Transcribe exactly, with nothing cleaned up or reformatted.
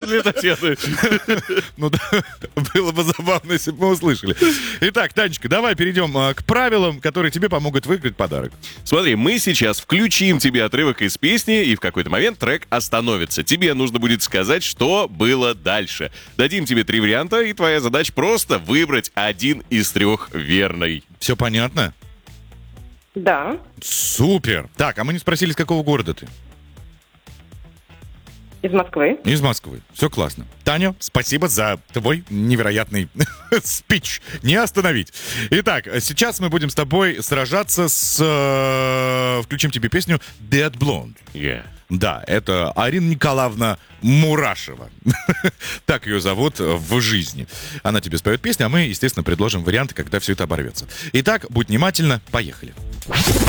для Татьяны. Ну да, было бы забавно, если бы мы услышали. Итак, Танечка, давай перейдем а, к правилам, которые тебе помогут выиграть подарок. Смотри, мы сейчас включим тебе отрывок из песни, и в какой-то момент трек остановится. Тебе нужно будет сказать, что было дальше. Дадим тебе три варианта, и твоя задача просто выбрать один из трех верный. Все понятно? Да. Супер. Так, а мы не спросили, из какого города ты? Из Москвы. Из Москвы. Все классно. Таня, спасибо за твой невероятный спич. Не остановить. Итак, сейчас мы будем с тобой сражаться с... э, Включим тебе песню Dead Blonde. Yeah. Да, это Арина Николаевна Мурашева. Так ее зовут в жизни. Она тебе споет песню, а мы, естественно, предложим варианты, когда все это оборвется. Итак, будь внимательна, поехали.